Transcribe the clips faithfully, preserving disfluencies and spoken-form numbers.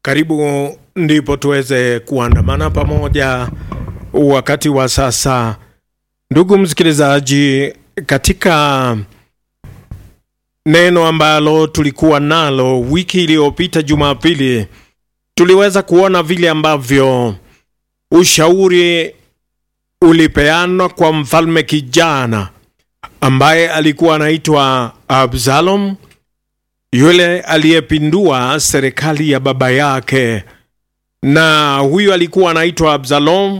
Karibu ndipo tuweze kuandamana pamoja wakati wa sasa. Ndugu msikilizaji, katika neno ambalo tulikuwa nalo wiki iliyopita Jumapili, tuliweza kuona vile ambavyo ushauri ulipeanwa kwa mfalme kijana ambaye alikuwa anaitwa Absalom, yule aliyepindua serikali ya baba yake. Na huyu alikuwa anaitwa Absalom,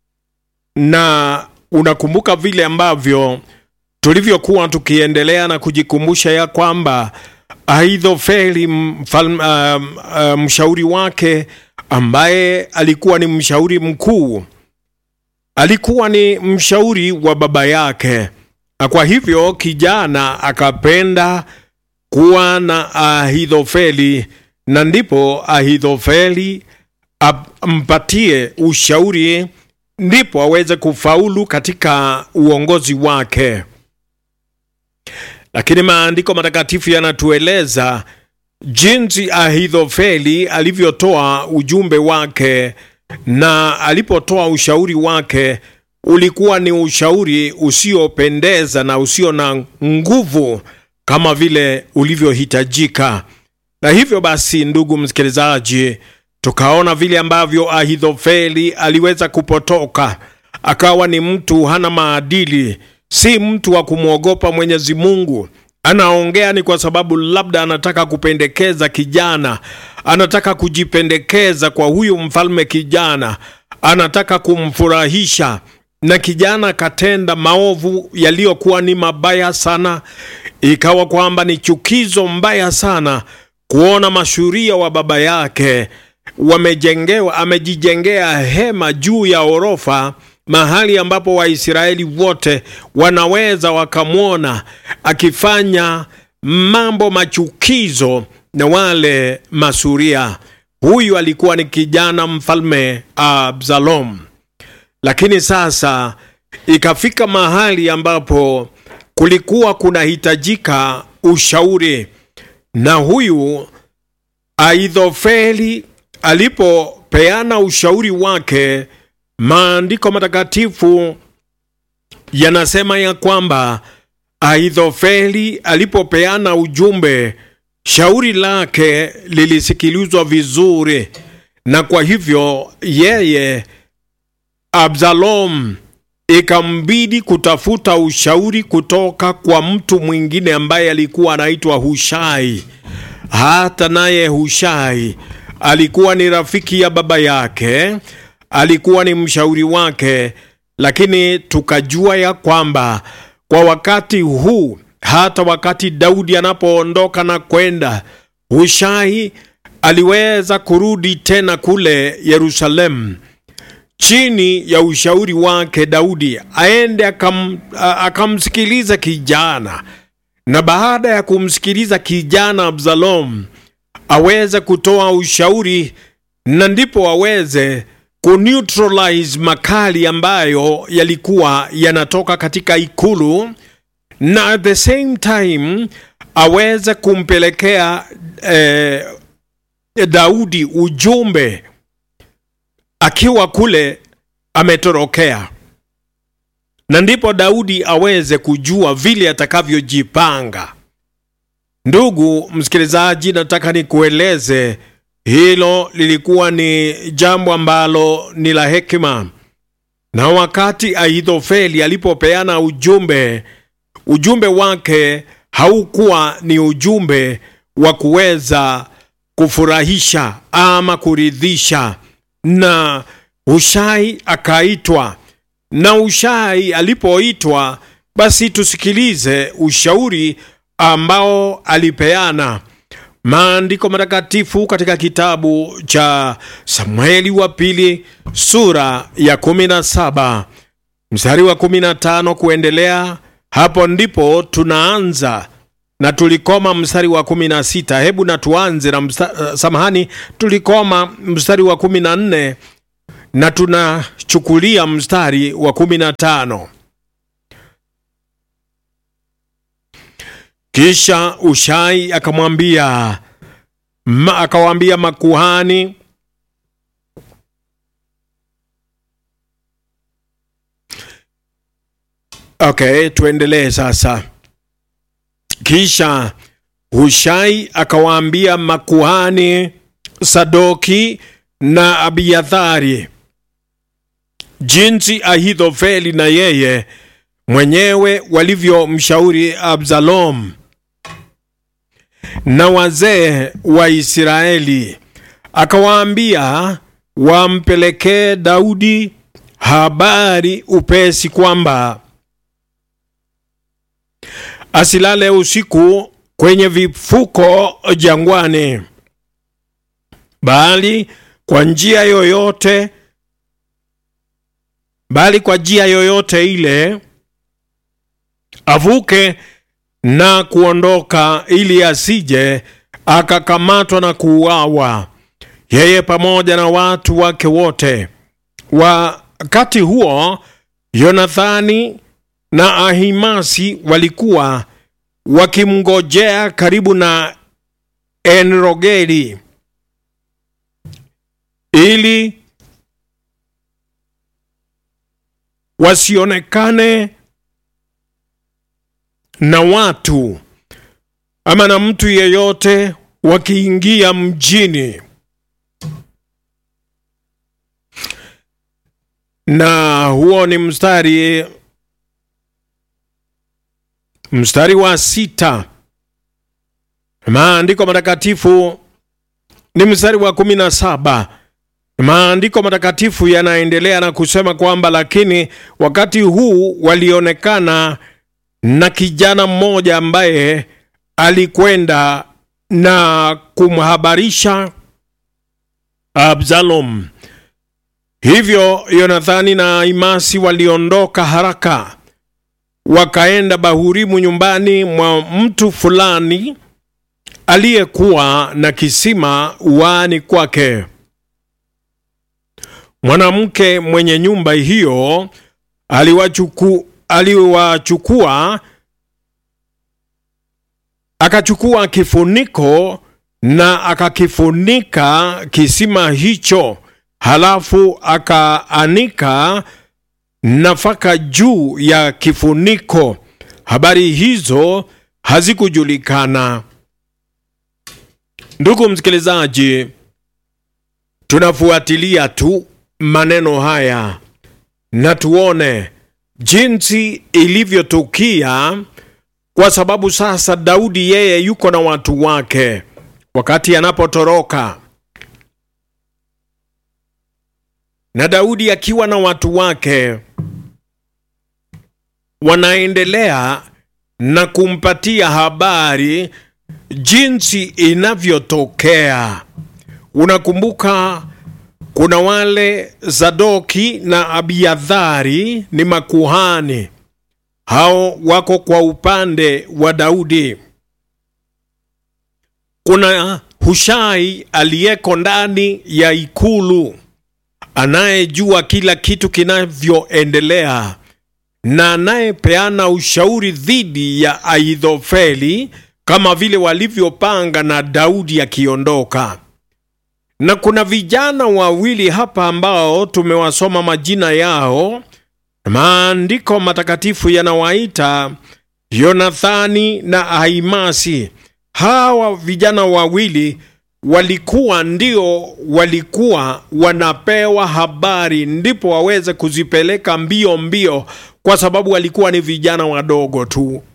na unakumbuka vile ambavyo tulivyokuwa tukiendelea na kujikumbusha ya kwamba Ahithofeli mfalme, uh, uh, mshauri wake ambaye alikuwa ni mshauri mkuu, alikuwa ni mshauri wa baba yake. Kwa hivyo kijana akapenda kuwa na Ahithofeli, na ndipo Ahithofeli ampatie ushauri, ndipo aweze kufaulu katika uongozi wake. Lakini maandiko matakatifu yanatueleza jinsi Ahithofeli alivyotoa ujumbe wake, na alipotoa ushauri wake ulikuwa ni ushauri usiopendeza na usio na nguvu kama vile ulivyohitajika. Na hivyo basi, ndugu msikilizaji, tukaona vile ambavyo Ahithofeli aliweza kupotoka, akawa ni mtu hana maadili, si mtu wa kumwogopa Mwenyezi Mungu. Anaongea ni kwa sababu labda anataka kupendekeza kijana, anataka kujipendekeza kwa huyu mfalme kijana, anataka kumfurahisha, na kijana katenda maovu yaliyokuwa ni mabaya sana. Ikawa kwamba ni chukizo mbaya sana kuona mashuria wa baba yake wamejengewa, amejijengea hema juu ya orofa, mahali ambapo Waisraeli wote wanaweza wakamwona akifanya mambo machukizo na wale masuria. Huyu alikuwa ni kijana mfalme Absalom. Lakini sasa ikafika mahali ambapo kulikuwa kunahitajika ushauri, na huyu Ahithofeli alipopeana ushauri wake, maandiko matakatifu yanasema ya kwamba Ahithofeli alipopeana ujumbe, shauri lake lilisikilizwa vizuri, na kwa hivyo yeye Absalom ikambidi kutafuta ushauri kutoka kwa mtu mwingine ambaye alikuwa anaitwa Hushai. Hata naye Hushai alikuwa ni rafiki ya baba yake, alikuwa ni mshauri wake. Lakini tukajua ya kwamba kwa wakati huu, hata wakati Daudi anapoondoka na kwenda, Hushai aliweza kurudi tena kule Yerusalemu chini ya ushauri wake Daudi, aende akam, akamsikiliza kijana. Na baada ya kumsikiliza kijana Absalom aweze kutoa ushauri, na ndipo aweze kuneutralize makali ambayo yalikuwa yanatoka katika ikulu, na at the same time aweze kumpelekea eh, Daudi ujumbe akiwa kule ametorokea, na ndipo Daudi aweze kujua vile atakavyojipanga. Ndugu msikilizaji, nataka nikueleze hilo lilikuwa ni jambo ambalo ni la hekima. Na wakati Ahithofeli alipopeana ujumbe, ujumbe wake haukuwa ni ujumbe wa kuweza kufurahisha ama kuridhisha. Na Hushai akaitwa, na Hushai alipoitwa, basi tusikilize ushauri ambao alipeana. Maandiko matakatifu katika kitabu cha Samueli wa pili sura ya kumi na saba mstari wa kumi na tano kuendelea, hapo ndipo tunaanza, na tulikoma mstari wa kumi na sita. Hebu na tuanze na mstari, samahani, tulikoma mstari wa kumi na nne na tunachukulia mstari wa kumi na tano. Kisha Hushai akamwambia, Ma, akawaambia makuhani, okay, tuendelee sasa. Kisha Hushai akawaambia makuhani Sadoki na Abiathari jinsi Ahithofeli na yeye mwenyewe walivyomshauri Absalom, na wazee wa Israeli. Akawaambia wampelekee Daudi habari upesi kwamba asilale usiku kwenye vifuko jangwani, bali kwa njia yoyote bali kwa njia yoyote ile avuke na kuondoka, ili asije akakamatwa na kuuawa, yeye pamoja na watu wake wote. Wakati huo Yonathani na Ahimasi walikuwa wakimngojea karibu na Enrogeli, ili wasionekane na watu ama na mtu yeyote wakiingia mjini. Na huo ni mstari mstari wa sita. Maandiko matakatifu ni mstari wa kumi na saba. Maandiko matakatifu yanaendelea na kusema kwamba lakini wakati huu walionekana na kijana mmoja ambaye alikwenda na kumhabarisha Absalom. Hivyo Yonathani na Ahimasi waliondoka haraka, wakaenda Bahurimu, nyumbani mwa mtu fulani aliyekuwa na kisima uani kwake. Mwanamke mwenye nyumba hiyo aliwachuku, aliwachukua akachukua kifuniko na akakifunika kisima hicho, halafu akaanika nafaka juu ya kifuniko. Habari hizo hazikujulikana. Ndugu msikilizaji, tunafuatilia tu maneno haya na tuone jinsi ilivyotukia, kwa sababu sasa Daudi yeye yuko na watu wake wakati anapotoroka. Na Daudi akiwa na watu wake wanaendelea na kumpatia habari jinsi inavyotokea. Unakumbuka kuna wale Sadoki na Abiathari ni makuhani. Hao wako kwa upande wa Daudi. Kuna Hushai aliyeko ndani ya ikulu, anayejua kila kitu kinavyoendelea na anayepeana ushauri dhidi ya Ahithofeli kama vile walivyopanga na Daudi akiondoka. Na kuna vijana wawili hapa ambao tumewasoma majina yao. Maandiko matakatifu yanawaita Yonathani na Ahimasi. Hawa vijana wawili walikuwa ndio walikuwa wanapewa habari, ndipo waweze kuzipeleka mbio mbio, kwa sababu walikuwa ni vijana wadogo tu.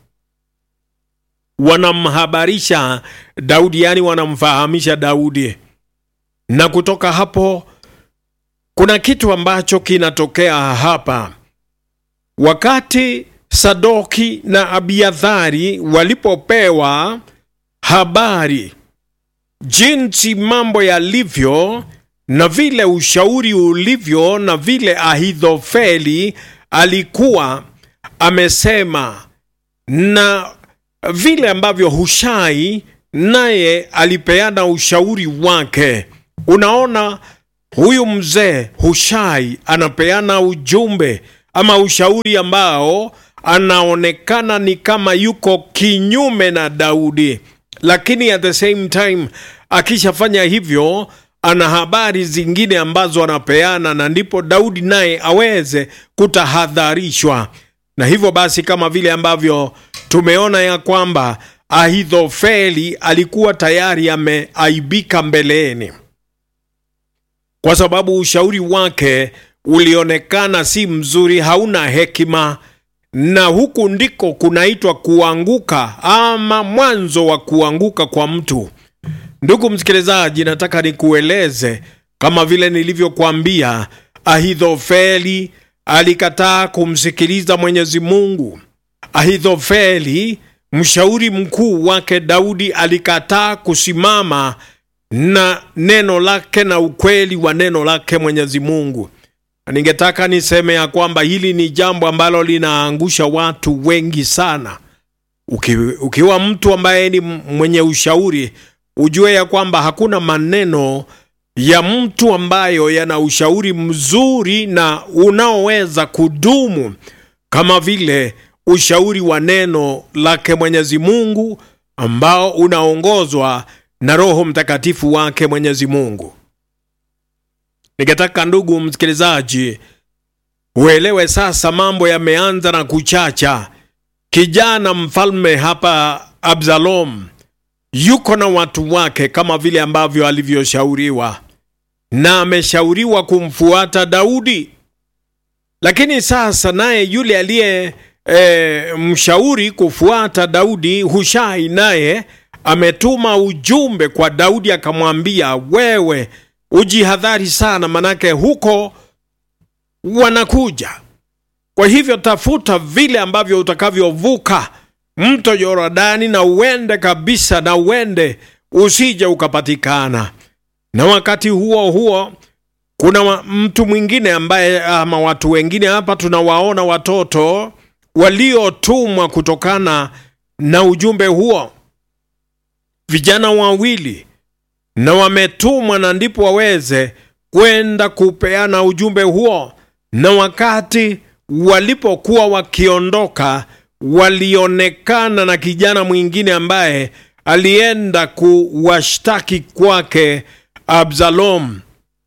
Wanamhabarisha Daudi, yani wanamfahamisha Daudi. Na kutoka hapo kuna kitu ambacho kinatokea hapa. Wakati Sadoki na Abiathari walipopewa habari jinsi mambo yalivyo na vile ushauri ulivyo na vile Ahithofeli alikuwa amesema na vile ambavyo Hushai naye alipeana ushauri wake, unaona huyu mzee Hushai anapeana ujumbe ama ushauri ambao anaonekana ni kama yuko kinyume na Daudi, lakini at the same time akishafanya hivyo ana habari zingine ambazo anapeana, na ndipo Daudi naye aweze kutahadharishwa. Na hivyo basi, kama vile ambavyo tumeona ya kwamba Ahithofeli alikuwa tayari ameaibika mbeleni, kwa sababu ushauri wake ulionekana si mzuri, hauna hekima, na huku ndiko kunaitwa kuanguka ama mwanzo wa kuanguka kwa mtu. Ndugu msikilizaji, nataka nikueleze kama vile nilivyokuambia, Ahithofeli alikataa kumsikiliza Mwenyezi Mungu. Ahithofeli, mshauri mkuu wake Daudi, alikataa kusimama na neno lake na ukweli wa neno lake Mwenyezi Mungu. Ningetaka niseme ya kwamba hili ni jambo ambalo linaangusha watu wengi sana. Uki, ukiwa mtu ambaye ni mwenye ushauri, ujue ya kwamba hakuna maneno ya mtu ambayo yana ushauri mzuri na unaoweza kudumu kama vile ushauri wa neno lake Mwenyezi Mungu ambao unaongozwa na Roho Mtakatifu wake Mwenyezi Mungu. Ningetaka ndugu msikilizaji uelewe sasa, mambo yameanza na kuchacha. Kijana mfalme hapa Absalom yuko na watu wake kama vile ambavyo alivyoshauriwa, na ameshauriwa kumfuata Daudi. Lakini sasa naye yule aliye e, mshauri kufuata Daudi, Hushai, naye ametuma ujumbe kwa Daudi akamwambia, wewe ujihadhari sana, manake huko wanakuja. Kwa hivyo tafuta vile ambavyo utakavyovuka mto Yordani na uende kabisa, na uende usije ukapatikana. Na wakati huo huo kuna mtu mwingine ambaye ama watu wengine hapa tunawaona, watoto waliotumwa kutokana na ujumbe huo, vijana wawili, na wametumwa na ndipo waweze kwenda kupeana ujumbe huo. Na wakati walipokuwa wakiondoka, walionekana na kijana mwingine ambaye alienda kuwashtaki kwake Absalom.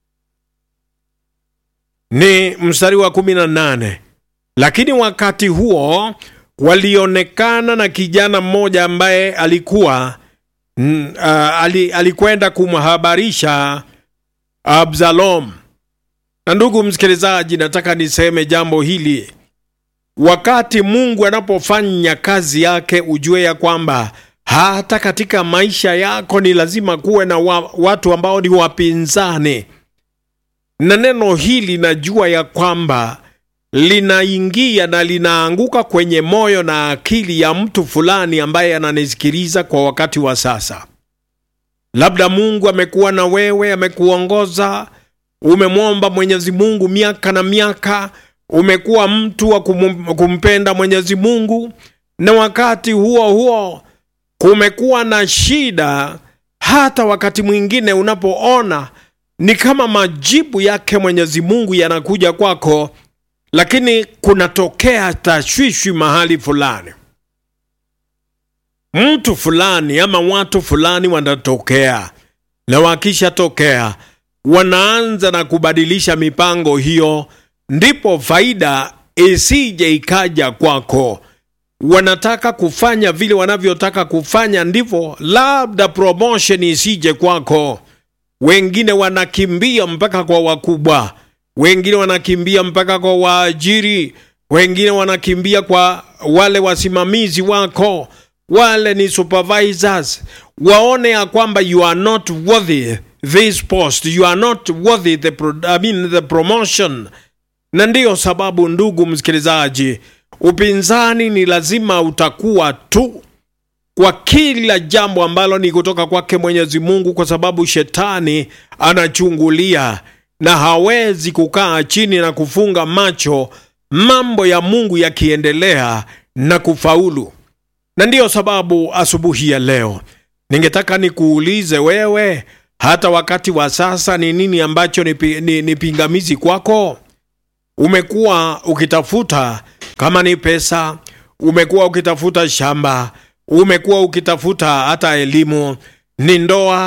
Ni mstari wa kumi na nane. Lakini wakati huo walionekana na kijana mmoja ambaye alikuwa mm, uh, alikwenda kumhabarisha Absalom. Na ndugu msikilizaji, nataka niseme jambo hili. Wakati Mungu anapofanya kazi yake, ujue ya kwamba hata katika maisha yako ni lazima kuwe na wa, watu ambao ni wapinzani. Na neno hili najua ya kwamba linaingia na linaanguka kwenye moyo na akili ya mtu fulani ambaye ananisikiliza kwa wakati wa sasa. Labda Mungu amekuwa na wewe, amekuongoza, umemwomba Mwenyezi Mungu miaka na miaka, umekuwa mtu wa kumpenda Mwenyezi Mungu, na wakati huo huo kumekuwa na shida. Hata wakati mwingine unapoona ni kama majibu yake Mwenyezi Mungu yanakuja kwako, lakini kunatokea tashwishi mahali fulani. Mtu fulani ama watu fulani wanatokea, na wakisha tokea wanaanza na kubadilisha mipango hiyo, ndipo faida isije ikaja kwako. Wanataka kufanya vile wanavyotaka kufanya, ndivyo labda promotion isije kwako. Wengine wanakimbia mpaka kwa wakubwa, wengine wanakimbia mpaka kwa waajiri, wengine wanakimbia kwa wale wasimamizi wako, wale ni supervisors. Waone ya kwamba you are not worthy this post, you are not worthy the, pro, I mean the promotion. Na ndiyo sababu ndugu msikilizaji, upinzani ni lazima utakuwa tu kwa kila jambo ambalo ni kutoka kwake Mwenyezi Mungu, kwa sababu shetani anachungulia na hawezi kukaa chini na kufunga macho mambo ya Mungu yakiendelea na kufaulu. Na ndiyo sababu asubuhi ya leo ningetaka nikuulize wewe, hata wakati wa sasa, ni nini ambacho ni, ni, ni pingamizi kwako? Umekuwa ukitafuta kama ni pesa, umekuwa ukitafuta shamba, umekuwa ukitafuta hata elimu, ni ndoa,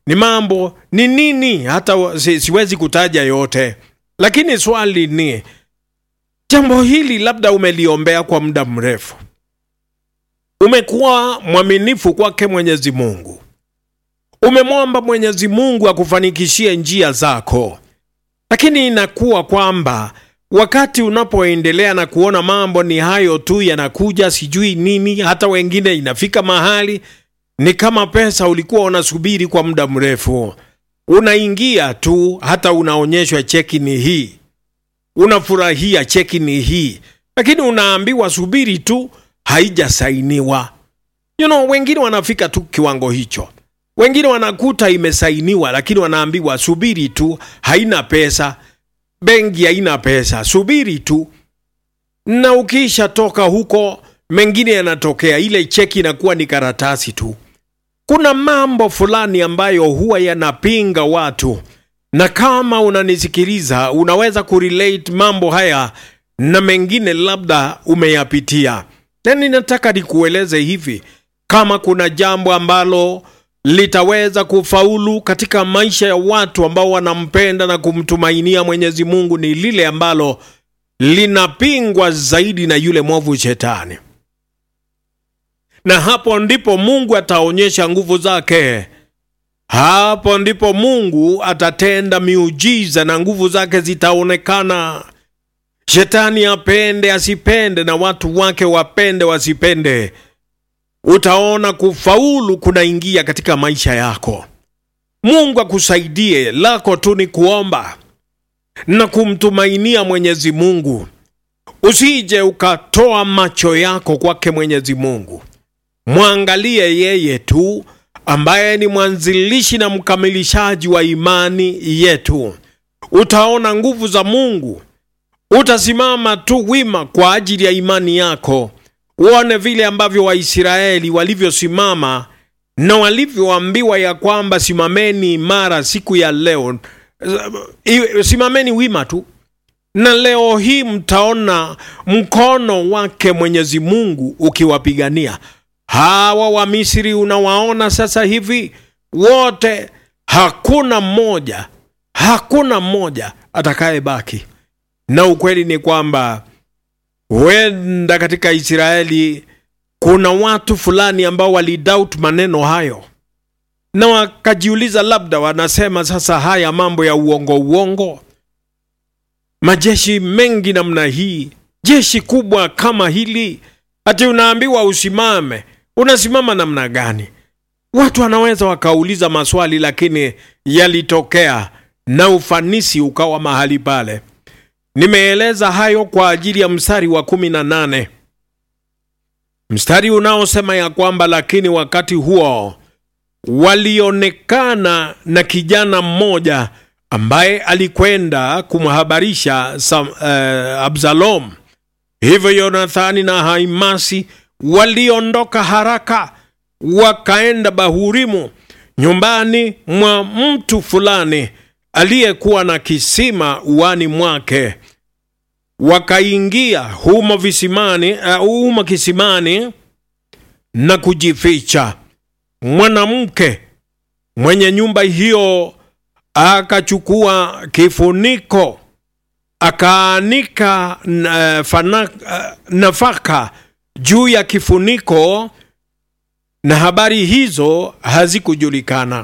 ni mambo ni nini, hata si, siwezi kutaja yote. Lakini swali ni, jambo hili labda umeliombea kwa muda mrefu. Umekuwa mwaminifu kwake Mwenyezi Mungu. Umemwomba Mwenyezi Mungu akufanikishie njia zako. Lakini inakuwa kwamba wakati unapoendelea na kuona mambo ni hayo tu yanakuja, sijui nini, hata wengine inafika mahali ni kama pesa ulikuwa unasubiri kwa muda mrefu. Unaingia tu, hata unaonyeshwa cheki ni hii. Unafurahia cheki ni hii. Lakini unaambiwa subiri tu, haijasainiwa. You know, wengine wanafika tu kiwango hicho. Wengine wanakuta imesainiwa, lakini wanaambiwa subiri tu, haina pesa. Benki haina pesa, subiri tu. Na ukisha toka huko, mengine yanatokea, ile cheki inakuwa ni karatasi tu. Kuna mambo fulani ambayo huwa yanapinga watu. Na kama unanisikiliza, unaweza kurelate mambo haya na mengine labda umeyapitia. Na ninataka nikueleze hivi, kama kuna jambo ambalo litaweza kufaulu katika maisha ya watu ambao wanampenda na kumtumainia Mwenyezi Mungu, ni lile ambalo linapingwa zaidi na yule mwovu Shetani. Na hapo ndipo Mungu ataonyesha nguvu zake. Hapo ndipo Mungu atatenda miujiza na nguvu zake zitaonekana. Shetani apende asipende, na watu wake wapende wasipende, utaona kufaulu kunaingia katika maisha yako. Mungu akusaidie. Lako tu ni kuomba na kumtumainia Mwenyezi Mungu. Usije ukatoa macho yako kwake Mwenyezi Mungu. Mwangalie yeye tu, ambaye ni mwanzilishi na mkamilishaji wa imani yetu. Utaona nguvu za Mungu. Utasimama tu wima kwa ajili ya imani yako. Uone vile ambavyo Waisraeli walivyosimama na walivyoambiwa ya kwamba simameni imara siku ya leo. Simameni wima tu. Na leo hii mtaona mkono wake Mwenyezi Mungu ukiwapigania. Hawa wa Misri unawaona sasa hivi wote, hakuna mmoja, hakuna mmoja atakaye baki. Na ukweli ni kwamba huenda katika Israeli kuna watu fulani ambao walidoubt maneno hayo, na wakajiuliza labda wanasema sasa haya mambo ya uongo uongo. Majeshi mengi namna hii, jeshi kubwa kama hili, ati unaambiwa usimame, unasimama namna gani? Watu wanaweza wakauliza maswali, lakini yalitokea na ufanisi ukawa mahali pale. Nimeeleza hayo kwa ajili ya mstari wa kumi na nane. Mstari unaosema ya kwamba lakini wakati huo walionekana na kijana mmoja ambaye alikwenda kumhabarisha uh, Absalom. Hivyo Yonathani na Haimasi waliondoka haraka, wakaenda Bahurimu, nyumbani mwa mtu fulani aliyekuwa na kisima uani mwake. Wakaingia humo visimani, uh, humo kisimani na kujificha. Mwanamke mwenye nyumba hiyo akachukua kifuniko, akaanika uh, fana, uh, nafaka juu ya kifuniko, na habari hizo hazikujulikana.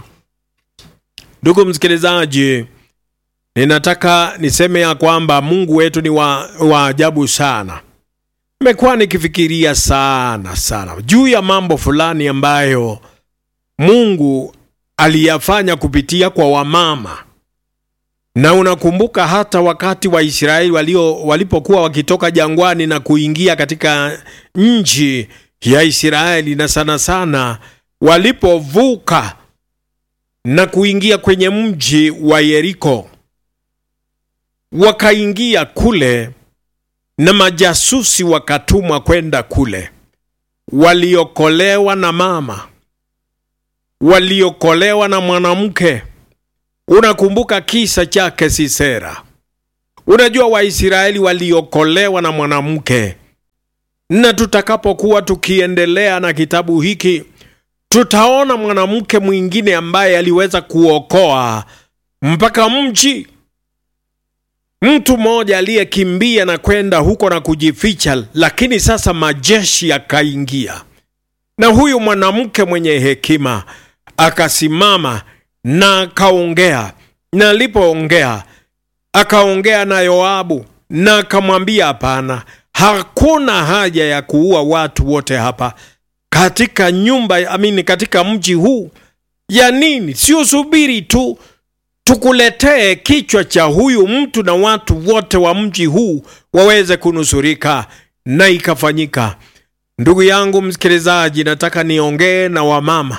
Ndugu msikilizaji, ninataka niseme ya kwamba Mungu wetu ni wa, wa ajabu sana. Nimekuwa nikifikiria sana sana juu ya mambo fulani ambayo Mungu aliyafanya kupitia kwa wamama. Na unakumbuka hata wakati wa Israeli walio walipokuwa wakitoka jangwani na kuingia katika nchi ya Israeli, na sana sana walipovuka na kuingia kwenye mji wa Yeriko, wakaingia kule na majasusi wakatumwa kwenda kule. Waliokolewa na mama, waliokolewa na mwanamke. Unakumbuka kisa chake Sisera. Unajua Waisraeli waliokolewa na mwanamke. Na tutakapokuwa tukiendelea na kitabu hiki, tutaona mwanamke mwingine ambaye aliweza kuokoa mpaka mji. Mtu mmoja aliyekimbia na kwenda huko na kujificha, lakini sasa majeshi yakaingia. Na huyu mwanamke mwenye hekima akasimama na akaongea. Na alipoongea, akaongea na Yoabu na akamwambia, hapana, hakuna haja ya kuua watu wote hapa katika nyumba, amini, katika mji huu. Ya nini? Sio subiri tu tukuletee kichwa cha huyu mtu na watu wote wa mji huu waweze kunusurika. Na ikafanyika. Ndugu yangu msikilizaji, nataka niongee na wamama.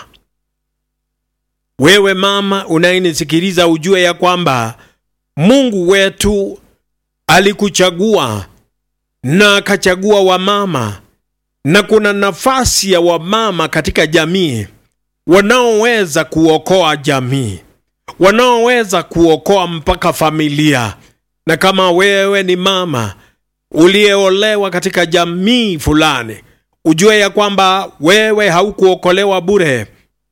Wewe mama unayenisikiliza, ujue ya kwamba Mungu wetu alikuchagua na akachagua wamama, na kuna nafasi ya wamama katika jamii wanaoweza kuokoa jamii, wanaoweza kuokoa mpaka familia. Na kama wewe ni mama uliyeolewa katika jamii fulani, ujue ya kwamba wewe haukuokolewa bure.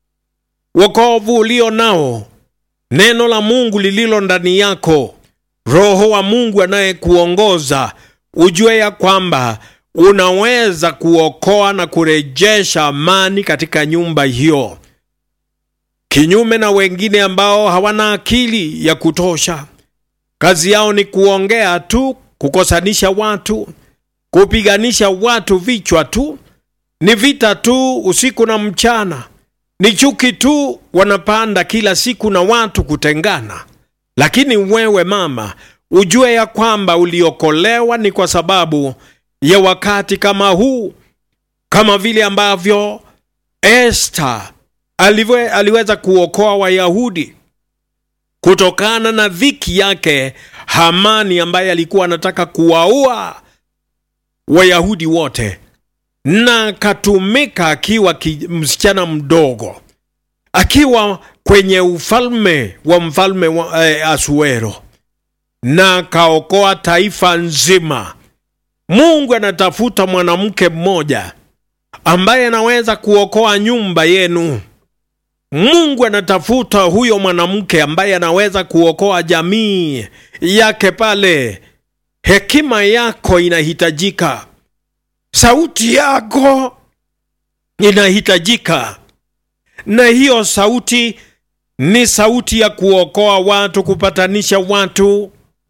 Wokovu ulio nao, neno la Mungu lililo ndani yako, Roho wa Mungu anayekuongoza, ujue ya kwamba unaweza kuokoa na kurejesha amani katika nyumba hiyo. Kinyume na wengine ambao hawana akili ya kutosha, kazi yao ni kuongea tu, kukosanisha watu, kupiganisha watu vichwa tu, ni vita tu usiku na mchana, ni chuki tu wanapanda kila siku na watu kutengana. Lakini wewe mama, ujue ya kwamba uliokolewa ni kwa sababu ya wakati kama huu, kama vile ambavyo Esther aliwe, aliweza kuokoa Wayahudi kutokana na dhiki yake Hamani, ambaye alikuwa anataka kuwaua Wayahudi wote, na katumika akiwa msichana mdogo, akiwa kwenye ufalme wa mfalme wa, eh, Asuero, na kaokoa taifa nzima. Mungu anatafuta mwanamke mmoja ambaye anaweza kuokoa nyumba yenu. Mungu anatafuta huyo mwanamke ambaye anaweza kuokoa jamii yake pale. Hekima yako inahitajika. Sauti yako inahitajika. Na hiyo sauti ni sauti ya kuokoa watu, kupatanisha watu.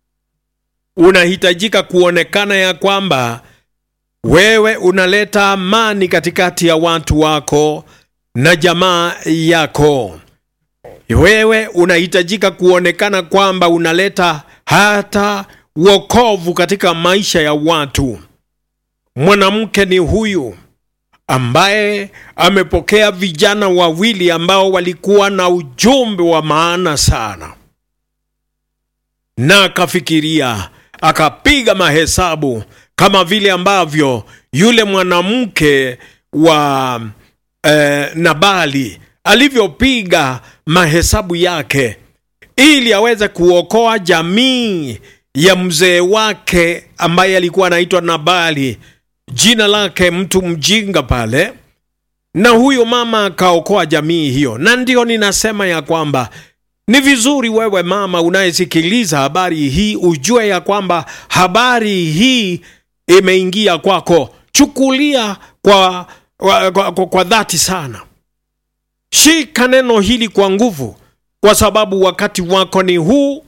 Unahitajika kuonekana ya kwamba wewe unaleta amani katikati ya watu wako na jamaa yako. Wewe unahitajika kuonekana kwamba unaleta hata wokovu katika maisha ya watu. Mwanamke ni huyu ambaye amepokea vijana wawili ambao walikuwa na ujumbe wa maana sana, na akafikiria, akapiga mahesabu kama vile ambavyo yule mwanamke wa eh, Nabali alivyopiga mahesabu yake ili aweze kuokoa jamii ya mzee wake ambaye alikuwa anaitwa Nabali, jina lake mtu mjinga pale. Na huyo mama akaokoa jamii hiyo. Na ndio ninasema ya kwamba ni vizuri wewe mama unayesikiliza habari hii ujue ya kwamba habari hii imeingia kwako. Chukulia kwa, kwa, kwa, kwa, kwa dhati sana. Shika neno hili kwa nguvu, kwa sababu wakati wako ni huu